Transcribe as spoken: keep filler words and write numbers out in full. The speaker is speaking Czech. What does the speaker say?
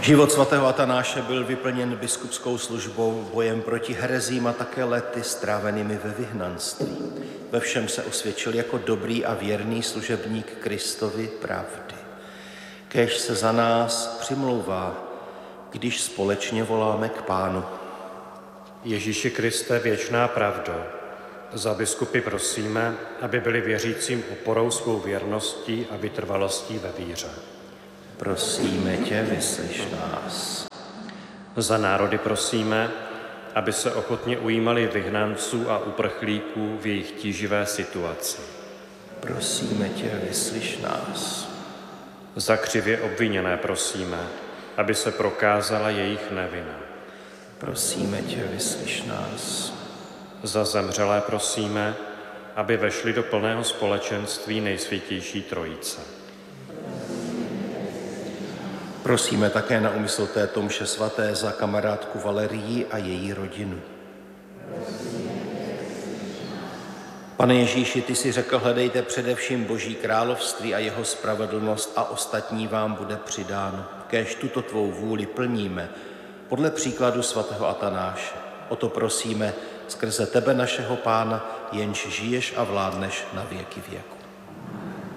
Život svatého Atanáše byl vyplněn biskupskou službou, bojem proti herezím a také lety strávenými ve vyhnanství. Ve všem se osvědčil jako dobrý a věrný služebník Kristovy pravdy. Kéž se za nás přimlouvá, když společně voláme k Pánu. Ježíši Kriste, věčná pravdo, za biskupy prosíme, aby byli věřícím oporou svou věrností a vytrvalostí ve víře. Prosíme tě, vyslyš nás. Za národy prosíme, aby se ochotně ujímali vyhnanců a uprchlíků v jejich tíživé situaci. Prosíme tě, vyslyš nás. Za křivě obviněné prosíme, aby se prokázala jejich nevina. Prosíme tě, vyslyš nás. Za zemřelé prosíme, aby vešli do plného společenství nejsvětější Trojice. Prosíme také na úmysl této mše svaté za kamarádku Valerii a její rodinu. Pane Ježíši, ty jsi řekl, hledejte především Boží království a jeho spravedlnost a ostatní vám bude přidáno. Kéž tuto tvou vůli plníme podle příkladu svatého Atanáše. O to prosíme skrze tebe, našeho Pána, jenž žiješ a vládneš na věky věku.